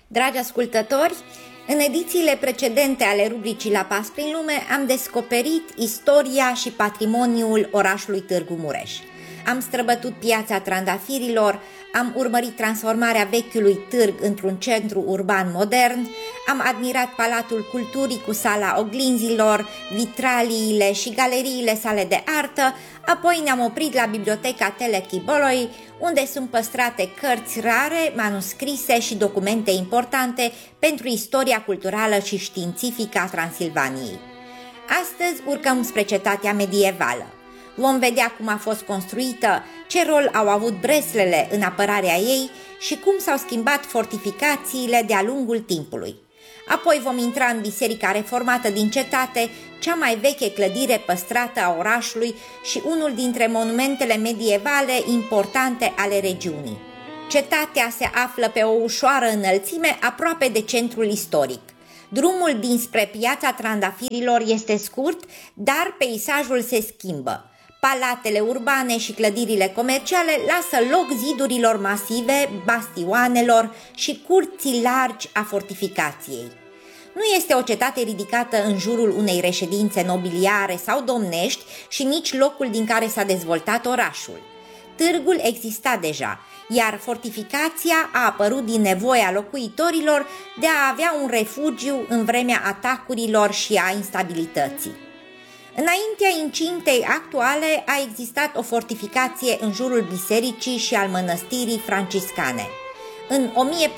Dragi ascultători, în edițiile precedente ale rubricii La Pas prin Lume am descoperit istoria și patrimoniul orașului Târgu Mureș. Am străbătut piața trandafirilor, am urmărit transformarea vechiului târg într-un centru urban modern, am admirat Palatul Culturii cu sala oglinzilor, vitraliile și galeriile sale de artă, apoi ne-am oprit la Biblioteca Telechi Boloi, unde sunt păstrate cărți rare, manuscrise și documente importante pentru istoria culturală și științifică a Transilvaniei. Astăzi urcăm spre cetatea medievală. Vom vedea cum a fost construită, ce rol au avut breslele în apărarea ei și cum s-au schimbat fortificațiile de-a lungul timpului. Apoi vom intra în biserica reformată din cetate, cea mai veche clădire păstrată a orașului și unul dintre monumentele medievale importante ale regiunii. Cetatea se află pe o ușoară înălțime aproape de centrul istoric. Drumul dinspre piața trandafirilor este scurt, dar peisajul se schimbă. Palatele urbane și clădirile comerciale lasă loc zidurilor masive, bastioanelor și curții largi a fortificației. Nu este o cetate ridicată în jurul unei reședințe nobiliare sau domnești și nici locul din care s-a dezvoltat orașul. Târgul exista deja, iar fortificația a apărut din nevoia locuitorilor de a avea un refugiu în vremea atacurilor și a instabilității. Înaintea incintei actuale a existat o fortificație în jurul bisericii și al mănăstirii franciscane. În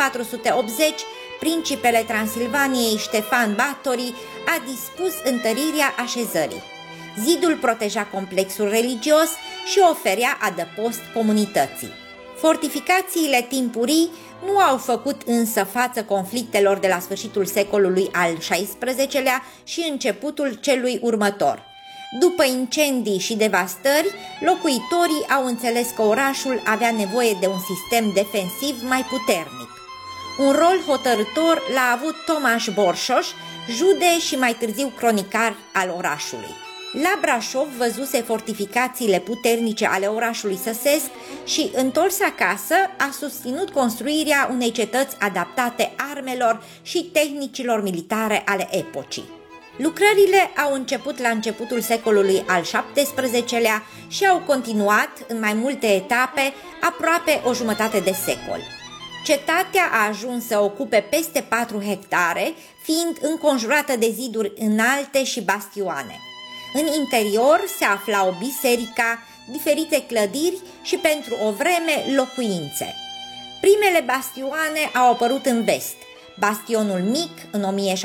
1480, principele Transilvaniei Ștefan Batory a dispus întărirea așezării. Zidul proteja complexul religios și oferea adăpost comunității. Fortificațiile timpurii nu au făcut însă față conflictelor de la sfârșitul secolului al XVI-lea și începutul celui următor. După incendii și devastări, locuitorii au înțeles că orașul avea nevoie de un sistem defensiv mai puternic. Un rol hotărâtor l-a avut Tomaș Borșoș, jude și mai târziu cronicar al orașului. La Brașov văzuse fortificațiile puternice ale orașului săsesc și, întors acasă, a susținut construirea unei cetăți adaptate armelor și tehnicilor militare ale epocii. Lucrările au început la începutul secolului al XVII-lea și au continuat în mai multe etape aproape o jumătate de secol. Cetatea a ajuns să ocupe peste 4 hectare, fiind înconjurată de ziduri înalte și bastioane. În interior se aflau biserica, diferite clădiri și pentru o vreme locuințe. Primele bastioane au apărut în vest, Bastionul Mic în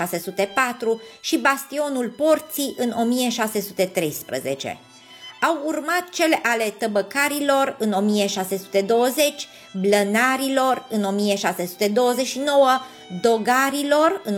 1604 și Bastionul Porții în 1613. Au urmat cele ale tăbăcarilor în 1620, blănarilor în 1629, dogarilor în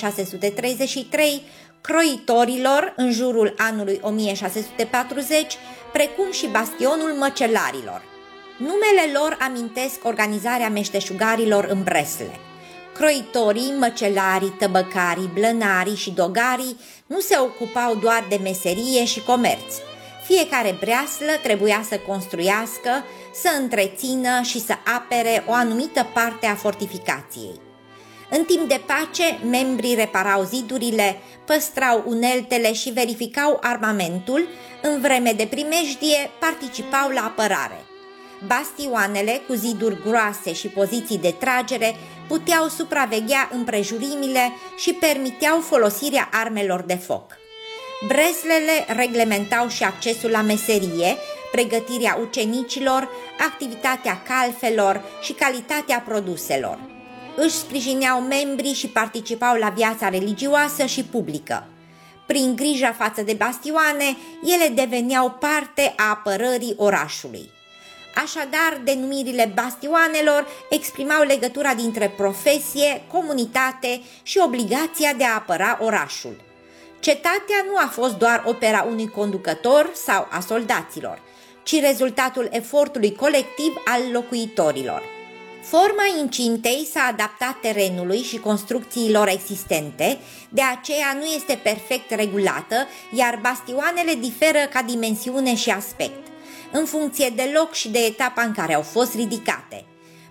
1633, croitorilor în jurul anului 1640, precum și bastionul măcelarilor. Numele lor amintesc organizarea meșteșugarilor în Bresle. Croitorii, măcelarii, tăbăcarii, blănarii și dogarii nu se ocupau doar de meserie și comerț. Fiecare breaslă trebuia să construiască, să întrețină și să apere o anumită parte a fortificației. În timp de pace, membrii reparau zidurile, păstrau uneltele și verificau armamentul, în vreme de primejdie participau la apărare. Bastioanele, cu ziduri groase și poziții de tragere, puteau supraveghea împrejurimile și permiteau folosirea armelor de foc. Breslele reglementau și accesul la meserie, pregătirea ucenicilor, activitatea calfelor și calitatea produselor. Își sprijineau membrii și participau la viața religioasă și publică. Prin grija față de bastioane, ele deveneau parte a apărării orașului. Așadar, denumirile bastioanelor exprimau legătura dintre profesie, comunitate și obligația de a apăra orașul. Cetatea nu a fost doar opera unui conducător sau a soldaților, ci rezultatul efortului colectiv al locuitorilor. Forma incintei s-a adaptat terenului și construcțiilor existente, de aceea nu este perfect regulată, iar bastioanele diferă ca dimensiune și aspect, în funcție de loc și de etapa în care au fost ridicate.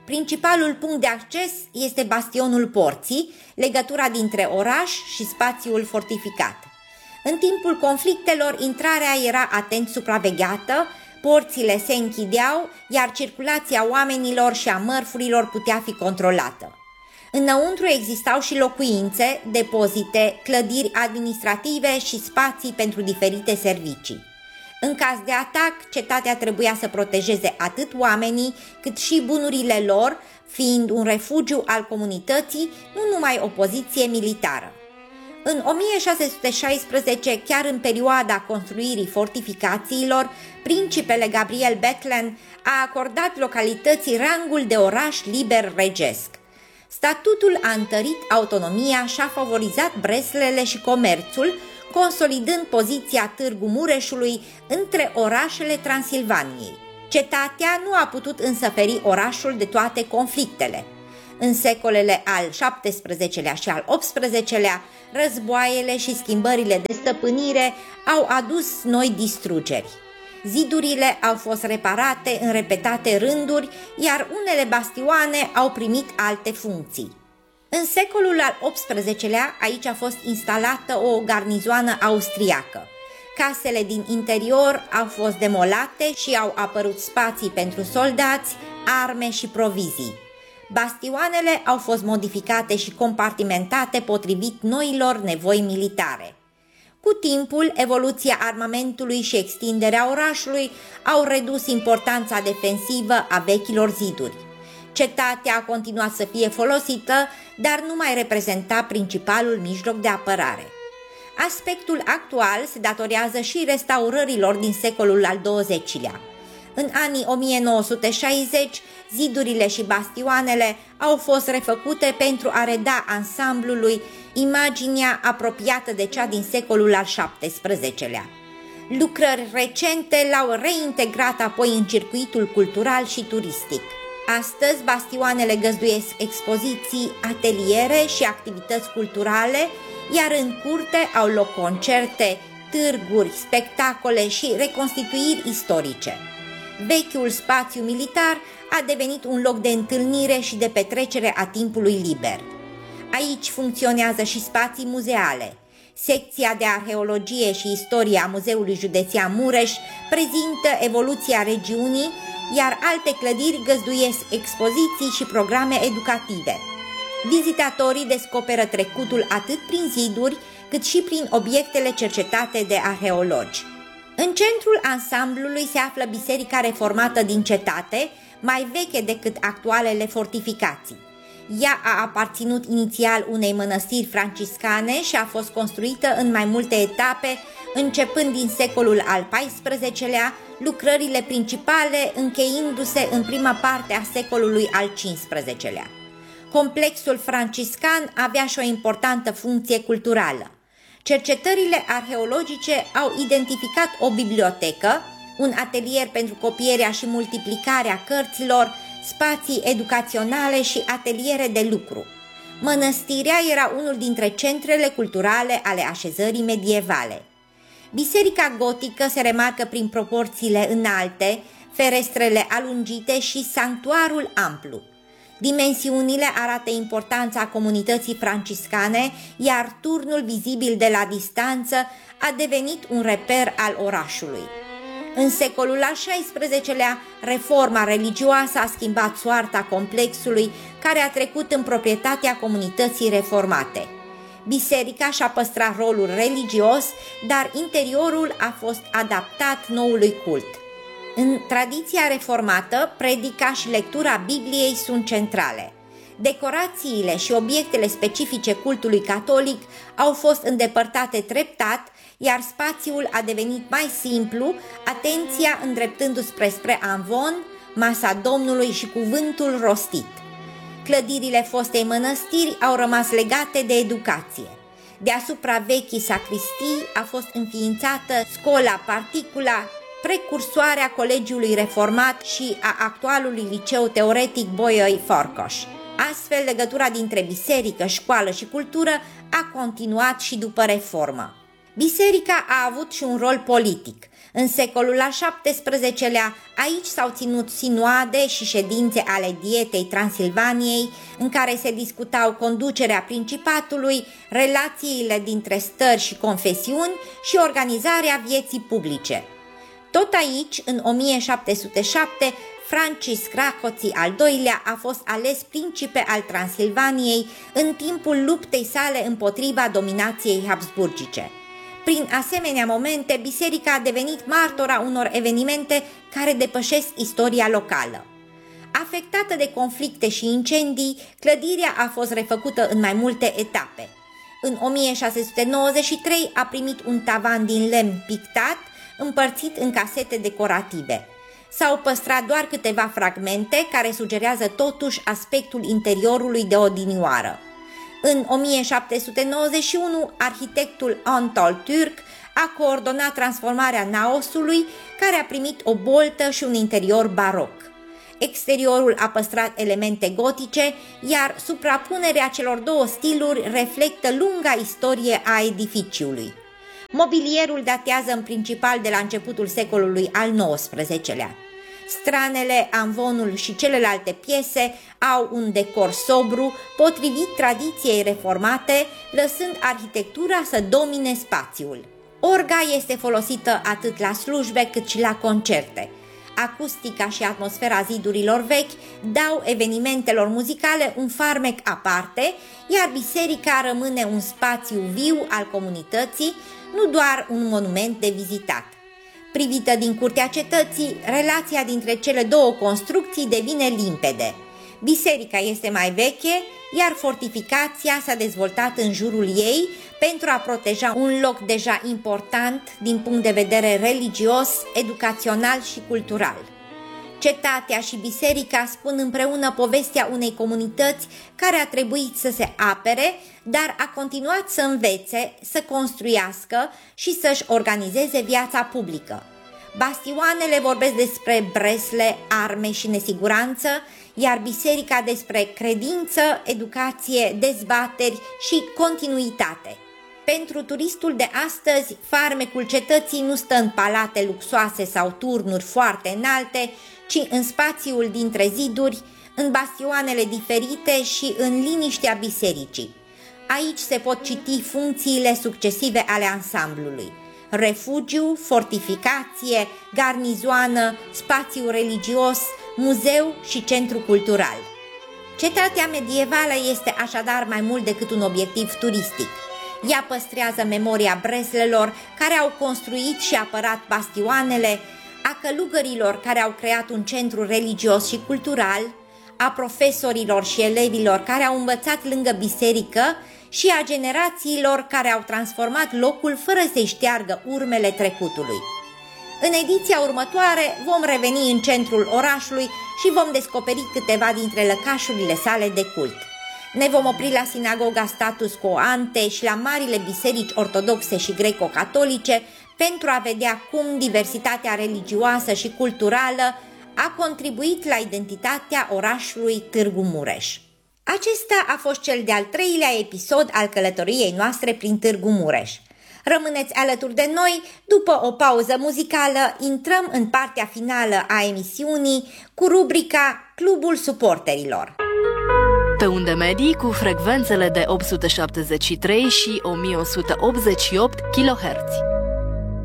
Principalul punct de acces este bastionul Porții, legătura dintre oraș și spațiul fortificat. În timpul conflictelor, intrarea era atent supravegheată, porțile se închideau, iar circulația oamenilor și a mărfurilor putea fi controlată. Înăuntru existau și locuințe, depozite, clădiri administrative și spații pentru diferite servicii. În caz de atac, cetatea trebuia să protejeze atât oamenii, cât și bunurile lor, fiind un refugiu al comunității, nu numai o poziție militară. În 1616, chiar în perioada construirii fortificațiilor, principele Gabriel Bethlen a acordat localității rangul de oraș liber regesc. Statutul a întărit autonomia și a favorizat breslele și comerțul, consolidând poziția Târgu Mureșului între orașele Transilvaniei. Cetatea nu a putut însă feri orașul de toate conflictele. În secolele al XVII-lea și al XVIII-lea, războaiele și schimbările de stăpânire au adus noi distrugeri. Zidurile au fost reparate în repetate rânduri, iar unele bastioane au primit alte funcții. În secolul al XVIII-lea, aici a fost instalată o garnizoană austriacă. Casele din interior au fost demolate și au apărut spații pentru soldați, arme și provizii. Bastioanele au fost modificate și compartimentate potrivit noilor nevoi militare. Cu timpul, evoluția armamentului și extinderea orașului au redus importanța defensivă a vechilor ziduri. Cetatea a continuat să fie folosită, dar nu mai reprezenta principalul mijloc de apărare. Aspectul actual se datorează și restaurărilor din secolul al XX-lea. În anii 1960, zidurile și bastioanele au fost refăcute pentru a reda ansamblului imaginea apropiată de cea din secolul al XVII-lea. Lucrări recente l-au reintegrat apoi în circuitul cultural și turistic. Astăzi, bastioanele găzduiesc expoziții, ateliere și activități culturale, iar în curte au loc concerte, târguri, spectacole și reconstituiri istorice. Vechiul spațiu militar a devenit un loc de întâlnire și de petrecere a timpului liber. Aici funcționează și spații muzeale. Secția de arheologie și istorie a Muzeului Județean Mureș prezintă evoluția regiunii, iar alte clădiri găzduiesc expoziții și programe educative. Vizitatorii descoperă trecutul atât prin ziduri, cât și prin obiectele cercetate de arheologi. În centrul ansamblului se află Biserica Reformată din cetate, mai veche decât actualele fortificații. Ea a aparținut inițial unei mănăstiri franciscane și a fost construită în mai multe etape, începând din secolul al XIV-lea, lucrările principale încheiindu-se în prima parte a secolului al XV-lea. Complexul franciscan avea și o importantă funcție culturală. Cercetările arheologice au identificat o bibliotecă, un atelier pentru copierea și multiplicarea cărților, spații educaționale și ateliere de lucru. Mănăstirea era unul dintre centrele culturale ale așezării medievale. Biserica gotică se remarcă prin proporțiile înalte, ferestrele alungite și sanctuarul amplu. Dimensiunile arată importanța comunității franciscane, iar turnul vizibil de la distanță a devenit un reper al orașului. În secolul al XVI-lea, reforma religioasă a schimbat soarta complexului, care a trecut în proprietatea comunității reformate. Biserica și-a păstrat rolul religios, dar interiorul a fost adaptat noului cult. În tradiția reformată, predica și lectura Bibliei sunt centrale. Decorațiile și obiectele specifice cultului catolic au fost îndepărtate treptat, iar spațiul a devenit mai simplu, atenția îndreptându-se spre amvon, masa Domnului și cuvântul rostit. Clădirile fostei mănăstiri au rămas legate de educație. Deasupra vechii sacristii a fost înființată Scola Particula, precursoarea Colegiului Reformat și a actualului Liceu Teoretic Bolyai Farkas. Astfel, legătura dintre biserică, școală și cultură a continuat și după reformă. Biserica a avut și un rol politic. În secolul al XVII-lea, aici s-au ținut sinoade și ședințe ale Dietei Transilvaniei, în care se discutau conducerea principatului, relațiile dintre stări și confesiuni și organizarea vieții publice. Tot aici, în 1707, Francisc Rákóczi al II-lea a fost ales principe al Transilvaniei în timpul luptei sale împotriva dominației habsburgice. Prin asemenea momente, biserica a devenit martora unor evenimente care depășesc istoria locală. Afectată de conflicte și incendii, clădirea a fost refăcută în mai multe etape. În 1693 a primit un tavan din lemn pictat, împărțit în casete decorative. S-au păstrat doar câteva fragmente care sugerează totuși aspectul interiorului de odinioară. În 1791, arhitectul Antal Türk a coordonat transformarea naosului, care a primit o boltă și un interior baroc. Exteriorul a păstrat elemente gotice, iar suprapunerea celor două stiluri reflectă lunga istorie a edificiului. Mobilierul datează în principal de la începutul secolului al XIX-lea. Stranele, amvonul și celelalte piese au un decor sobru, potrivit tradiției reformate, lăsând arhitectura să domine spațiul. Orga este folosită atât la slujbe cât și la concerte. Acustica și atmosfera zidurilor vechi dau evenimentelor muzicale un farmec aparte, iar biserica rămâne un spațiu viu al comunității, nu doar un monument de vizitat. Privită din curtea cetății, relația dintre cele două construcții devine limpede. Biserica este mai veche, iar fortificația s-a dezvoltat în jurul ei pentru a proteja un loc deja important din punct de vedere religios, educațional și cultural. Cetatea și biserica spun împreună povestea unei comunități care a trebuit să se apere, dar a continuat să învețe, să construiască și să-și organizeze viața publică. Bastioanele vorbesc despre bresle, arme și nesiguranță, iar biserica despre credință, educație, dezbateri și continuitate. Pentru turistul de astăzi, farmecul cetății nu stă în palate luxoase sau turnuri foarte înalte, ci în spațiul dintre ziduri, în bastioanele diferite și în liniștea bisericii. Aici se pot citi funcțiile succesive ale ansamblului: refugiu, fortificație, garnizoană, spațiu religios, muzeu și centru cultural. Cetatea medievală este așadar mai mult decât un obiectiv turistic. Ea păstrează memoria breslelor care au construit și apărat bastioanele, a călugărilor care au creat un centru religios și cultural, a profesorilor și elevilor care au învățat lângă biserică și a generațiilor care au transformat locul fără să-i șteargă urmele trecutului. În ediția următoare vom reveni în centrul orașului și vom descoperi câteva dintre lăcașurile sale de cult. Ne vom opri la sinagoga Status Quo Ante și la marile biserici ortodoxe și greco-catolice pentru a vedea cum diversitatea religioasă și culturală a contribuit la identitatea orașului Târgu Mureș. Acesta a fost cel de-al treilea episod al călătoriei noastre prin Târgu Mureș. Rămâneți alături de noi, după o pauză muzicală intrăm în partea finală a emisiunii cu rubrica Clubul Suporterilor. Pe unde medii cu frecvențele de 873 și 1188 kHz.